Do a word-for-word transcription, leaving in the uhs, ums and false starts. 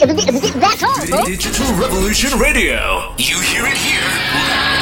That's all, folks. Digital Revolution Radio. You hear it here.